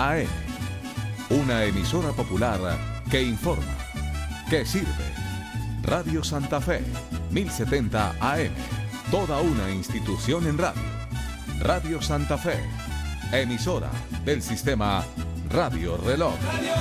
AM. Una emisora popular que informa, que sirve. Radio Santa Fe, 1070 AM. Toda una institución en radio. Radio Santa Fe, emisora del sistema Radio Reloj.